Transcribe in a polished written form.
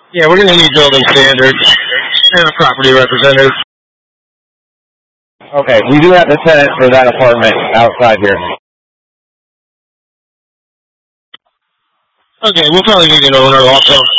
Yeah, we're going to need building standards and a property representative. Okay, we do have the tenant for that apartment outside here. Okay, we'll probably need an owner also.